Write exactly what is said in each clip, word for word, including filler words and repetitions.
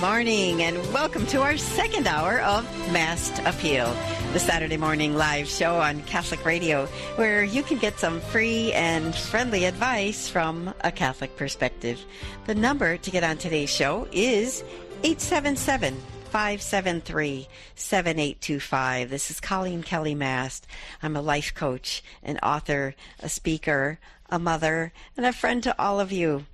morning, and welcome to our second hour of Masked Appeal, the Saturday morning live show on Catholic Radio, where you can get some free and friendly advice from a Catholic perspective. The number to get on today's show is eight seven seven, five seven three, seven eight two five. This is Colleen Kelly Mast. I'm a life coach, an author, a speaker, a mother, and a friend to all of you.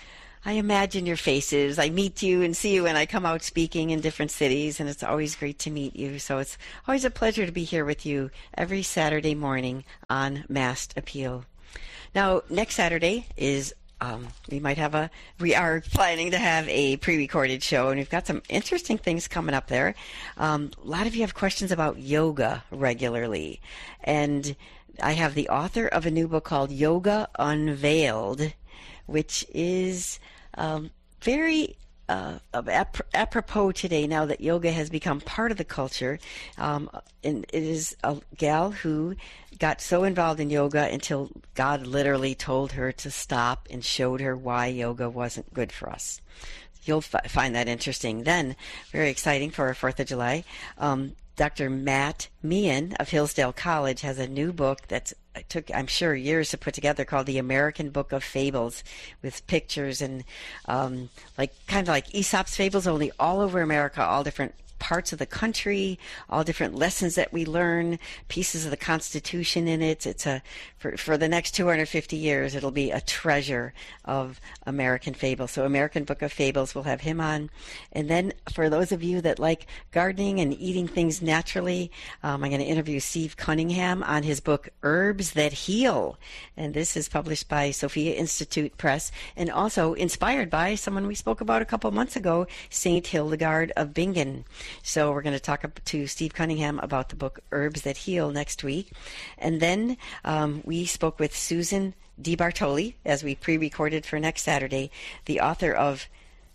I imagine your faces. I meet you and see you when I come out speaking in different cities, and it's always great to meet you. So it's always a pleasure to be here with you every Saturday morning on Masked Appeal. Now, next Saturday is, um, we might have a, we are planning to have a pre-recorded show, and we've got some interesting things coming up there. Um, a lot of you have questions about yoga regularly, and I have the author of a new book called Yoga Unveiled, which is um, very uh, ap- apropos today now that yoga has become part of the culture. Um, and it is a gal who got so involved in yoga until God literally told her to stop and showed her why yoga wasn't good for us. You'll f- find that interesting. Then, very exciting for our fourth of July, um, Doctor Matt Meehan of Hillsdale College has a new book that's it took, I'm sure, years to put together called The American Book of Fables, with pictures and um, like kind of like Aesop's Fables, only all over America, all different parts of the country, all different lessons that we learn, pieces of the Constitution in it. It's a for, for the next two hundred fifty years, it'll be a treasure of American fables. So American Book of Fables, we'll have him on. And then for those of you that like gardening and eating things naturally, um, I'm going to interview Steve Cunningham on his book Herbs That Heal. And this is published by Sophia Institute Press, and also inspired by someone we spoke about a couple months ago, Saint Hildegard of Bingen. So we're going to talk to Steve Cunningham about the book Herbs That Heal next week. And then um, we spoke with Susan DiBartoli, as we pre-recorded for next Saturday, the author of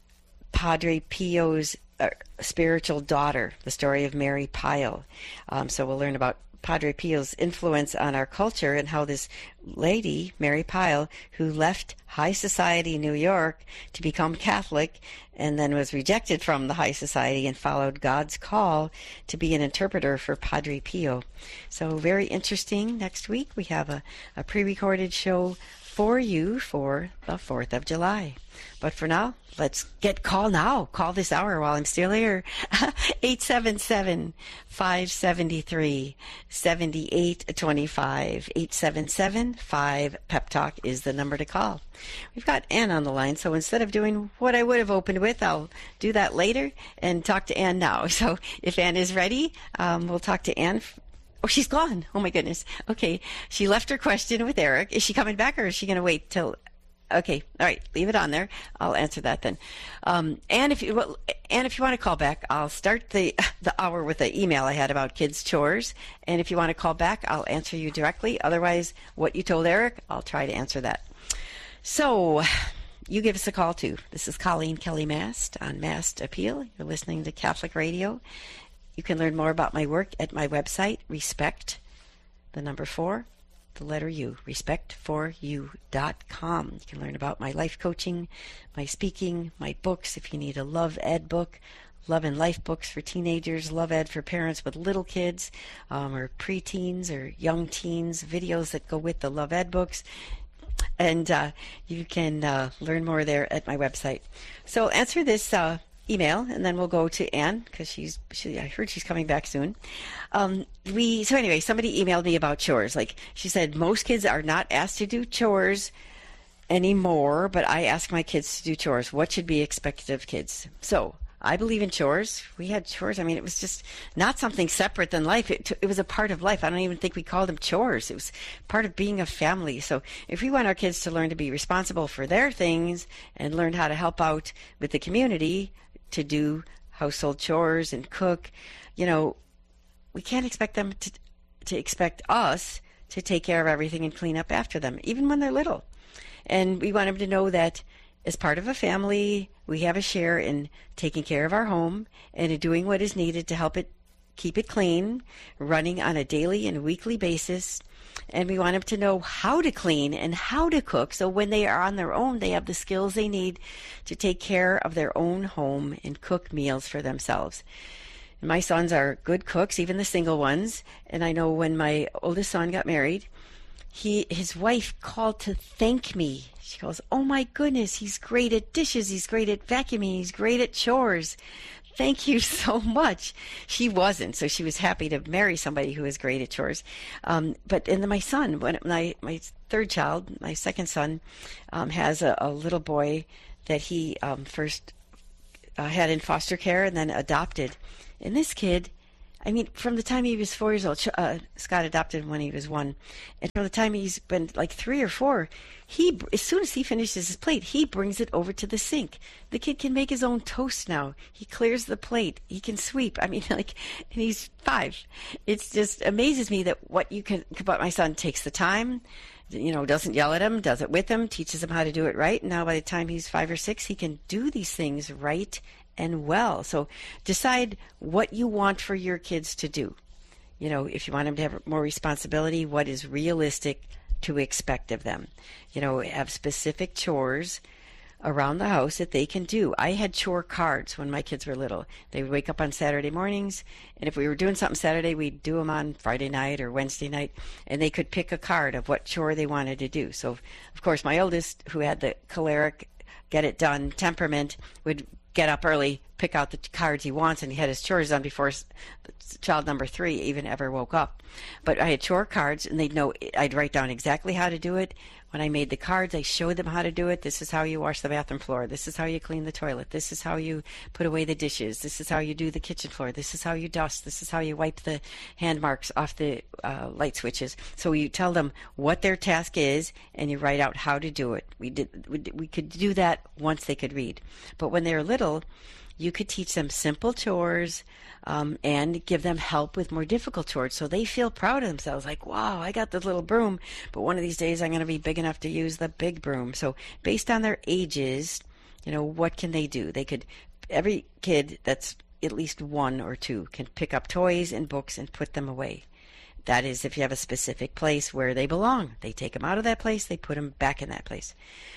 Padre Pio's uh, Spiritual Daughter, the story of Mary Pyle. Um, so we'll learn about Padre Pio's influence on our culture and how this lady, Mary Pyle, who left high society New York to become Catholic and then was rejected from the high society and followed God's call to be an interpreter for Padre Pio. So very interesting. Next week we have a, a pre-recorded show for you for the fourth of July. But for now, let's get call now. Call this hour while I'm still here. eight seven seven, five seven three, seven eight two five. eight seven seven, five, Pep Talk is the number to call. We've got Ann on the line, so instead of doing what I would have opened with, I'll do that later and talk to Ann now. So if Ann is ready, um, we'll talk to Ann. Oh, she's gone. Oh, my goodness. Okay. She left her question with Eric. Is she coming back, or is she going to wait till... Okay. All right. Leave it on there. I'll answer that then. Um, and if you well, and if you want to call back, I'll start the the hour with the email I had about kids' chores. And if you want to call back, I'll answer you directly. Otherwise, what you told Eric, I'll try to answer that. So you give us a call, too. This is Colleen Kelly Mast on Masked Appeal. You're listening to Catholic Radio. You can learn more about my work at my website, Respect, the number four, the letter U, respect for you dot com. You can learn about my life coaching, my speaking, my books. If you need a Love Ed book, Love and Life books for teenagers, Love Ed for parents with little kids, um, or preteens or young teens, videos that go with the Love Ed books. And uh, you can uh, learn more there at my website. So answer this uh, email, and then we'll go to Ann, because she's she, I heard she's coming back soon. Um, we so anyway, somebody emailed me about chores. Like she said, most kids are not asked to do chores anymore, but I ask my kids to do chores. What should be expected of kids? So I believe in chores. We had chores. I mean, it was just not something separate than life. It, it was a part of life. I don't even think we called them chores. It was part of being a family. So if we want our kids to learn to be responsible for their things and learn how to help out with the community, to do household chores and cook, you know, we can't expect them to to expect us to take care of everything and clean up after them, even when they're little. And we want them to know that as part of a family, we have a share in taking care of our home and in doing what is needed to help it keep it clean, running on a daily and weekly basis, And we want them to know how to clean and how to cook. So when they are on their own, they have the skills they need to take care of their own home and cook meals for themselves. And my sons are good cooks, even the single ones. And I know when my oldest son got married, he his wife called to thank me. She goes, "Oh my goodness, he's great at dishes. He's great at vacuuming. He's great at chores. Thank you so much." She wasn't, so she was happy to marry somebody who was great at chores. Um, but and then my son, when my my third child, my second son, um, has a, a little boy that he um, first uh, had in foster care and then adopted. And this kid, I mean, from the time he was four years old, uh, Scott adopted him when he was one, and from the time he's been like three or four, he, as soon as he finishes his plate, he brings it over to the sink. The kid can make his own toast now. He clears the plate. He can sweep. I mean, like, and he's five. It just amazes me that what you can, but my son takes the time, you know, doesn't yell at him, does it with him, teaches him how to do it right. And now by the time he's five or six, he can do these things right and well. So decide what you want for your kids to do. You know, if you want them to have more responsibility, what is realistic to expect of them? You know, have specific chores around the house that they can do. I had chore cards when my kids were little. They would wake up on Saturday mornings, and if we were doing something Saturday, we'd do them on Friday night or Wednesday night, and they could pick a card of what chore they wanted to do. So, of course, my oldest, who had the choleric, get-it-done temperament, would get up early, pick out the cards he wants, and he had his chores done before child number three even ever woke up. But I had chore cards, and they'd know, I'd write down exactly how to do it. When I made the cards, I showed them how to do it. This is how you wash the bathroom floor. This is how you clean the toilet. This is how you put away the dishes. This is how you do the kitchen floor. This is how you dust. This is how you wipe the hand marks off the uh, light switches. So you tell them what their task is, and you write out how to do it. We did. We, we could do that once they could read. But when they were little, you could teach them simple chores um, and give them help with more difficult chores, so they feel proud of themselves, like, wow, I got this little broom, but one of these days I'm going to be big enough to use the big broom. So based on their ages, you know, what can they do? They could, every kid that's at least one or two can pick up toys and books and put them away. That is, if you have a specific place where they belong. They take them out of that place, they put them back in that place.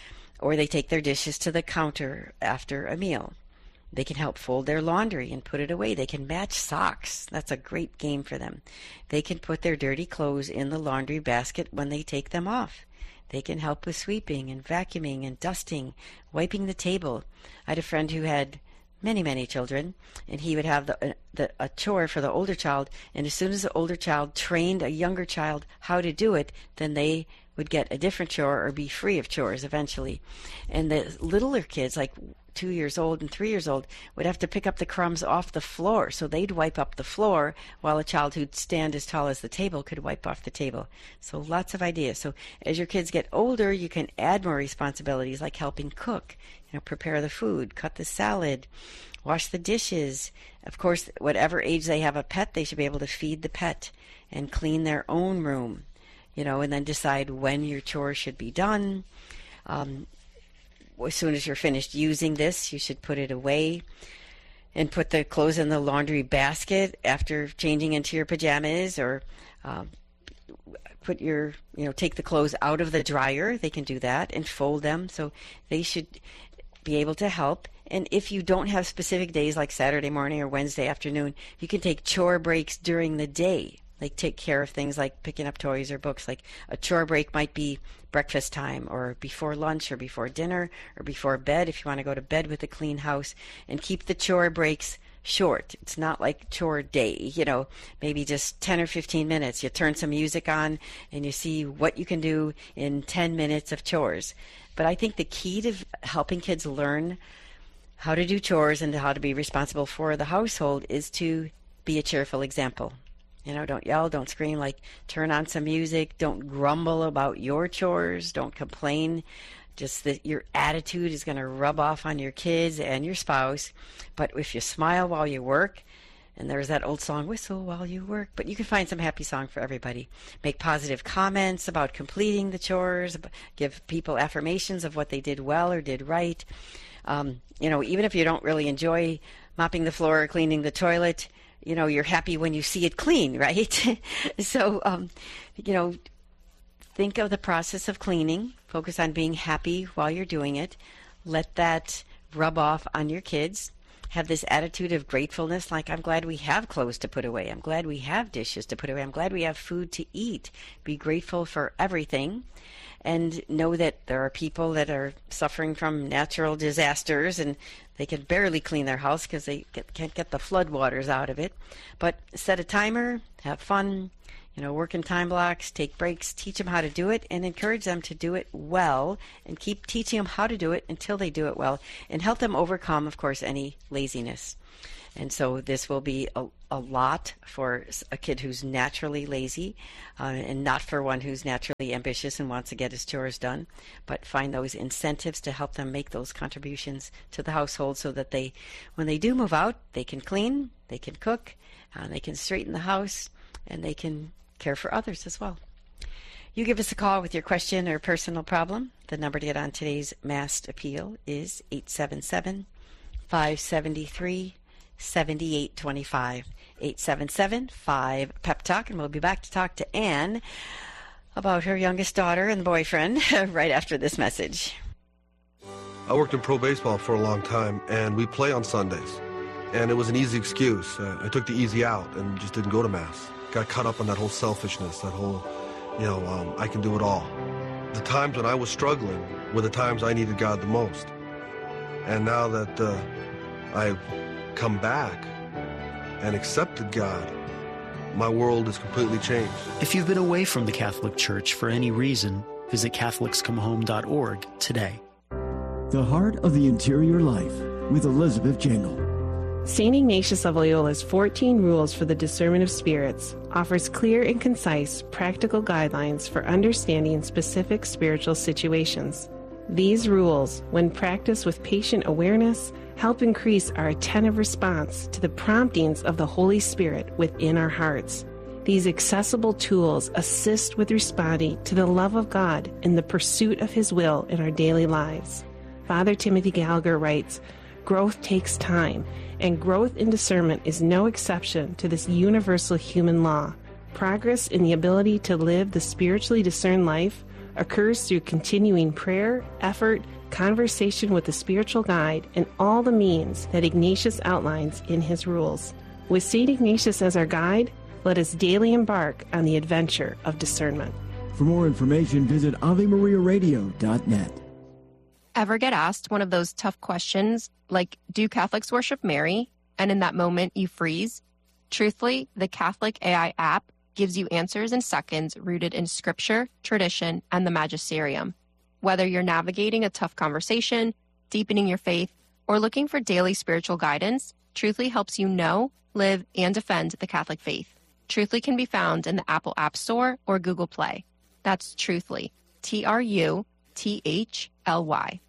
Or they take their dishes to the counter after a meal. They can help fold their laundry and put it away. They can match socks. That's a great game for them. They can put their dirty clothes in the laundry basket when they take them off. They can help with sweeping and vacuuming and dusting, wiping the table. I had a friend who had many, many children, and he would have the, the, a chore for the older child, and as soon as the older child trained a younger child how to do it, then they would get a different chore or be free of chores eventually. And the littler kids, like two years old and three years old, would have to pick up the crumbs off the floor, so they'd wipe up the floor while a child who'd stand as tall as the table could wipe off the table. So lots of ideas. So as your kids get older, you can add more responsibilities, like helping cook, you know, prepare the food, cut the salad, wash the dishes. Of course, whatever age they have a pet, they should be able to feed the pet and clean their own room, you know, and then decide when your chores should be done. Um, as soon as you're finished using this, you should put it away and put the clothes in the laundry basket after changing into your pajamas, or um, put your, you know, take the clothes out of the dryer. They can do that and fold them. So they should be able to help. And if you don't have specific days like Saturday morning or Wednesday afternoon, you can take chore breaks during the day. Like take care of things like picking up toys or books. Like a chore break might be breakfast time, or before lunch, or before dinner, or before bed if you want to go to bed with a clean house. And keep the chore breaks short. It's not like chore day, you know, maybe just ten or fifteen minutes. You turn some music on and you see what you can do in ten minutes of chores. But I think the key to helping kids learn how to do chores and how to be responsible for the household is to be a cheerful example. You know, don't yell, don't scream, like turn on some music, don't grumble about your chores, don't complain. Just that your attitude is going to rub off on your kids and your spouse. But if you smile while you work, and there's that old song, whistle while you work, but you can find some happy song for everybody. Make positive comments about completing the chores, give people affirmations of what they did well or did right. Um, you know, even if you don't really enjoy mopping the floor or cleaning the toilet, you know, you're happy when you see it clean, right? So, um, you know, think of the process of cleaning. Focus on being happy while you're doing it. Let that rub off on your kids. Have this attitude of gratefulness, like, I'm glad we have clothes to put away. I'm glad we have dishes to put away. I'm glad we have food to eat. Be grateful for everything. And know that there are people that are suffering from natural disasters and they can barely clean their house because they get, can't get the flood waters out of it. But set a timer, have fun, you know, work in time blocks, take breaks, teach them how to do it, and encourage them to do it well, and keep teaching them how to do it until they do it well, and help them overcome, of course, any laziness. And so this will be a, a lot for a kid who's naturally lazy, uh, and not for one who's naturally ambitious and wants to get his chores done, but find those incentives to help them make those contributions to the household so that they, when they do move out, they can clean, they can cook, uh, they can straighten the house, and they can care for others as well. You give us a call with your question or personal problem. The number to get on today's Massed Appeal is eight seven seven, five seven three, seven eight two five. eight seven seven, five, P E P Talk, and we'll be back to talk to Anne about her youngest daughter and boyfriend right after this message. I worked in pro baseball for a long time, and we play on Sundays. And it was an easy excuse. Uh, I took the easy out and just didn't go to Mass. Got caught up on that whole selfishness, that whole, you know, um, I can do it all. The times when I was struggling were the times I needed God the most. And now that uh, I've come back and accepted God, my world has completely changed. If you've been away from the Catholic Church for any reason, visit Catholics Come Home dot org today. The Heart of the Interior Life with Elizabeth Jangle. Saint Ignatius of Loyola's fourteen Rules for the Discernment of Spirits offers clear and concise practical guidelines for understanding specific spiritual situations. These rules, when practiced with patient awareness, help increase our attentive response to the promptings of the Holy Spirit within our hearts. These accessible tools assist with responding to the love of God in the pursuit of His will in our daily lives. Father Timothy Gallagher writes, "Growth takes time, and growth in discernment is no exception to this universal human law. Progress in the ability to live the spiritually discerned life occurs through continuing prayer, effort, conversation with the spiritual guide, and all the means that Ignatius outlines in his rules. With Saint Ignatius as our guide, let us daily embark on the adventure of discernment." For more information, visit Ave Maria Radio dot net. Ever get asked one of those tough questions like, do Catholics worship Mary? And in that moment you freeze? Truthfully, the Catholic A I app gives you answers in seconds rooted in scripture, tradition, and the magisterium. Whether you're navigating a tough conversation, deepening your faith, or looking for daily spiritual guidance, Truthfully helps you know, live, and defend the Catholic faith. Truthfully can be found in the Apple App Store or Google Play. That's Truthfully, T R U T H L Y.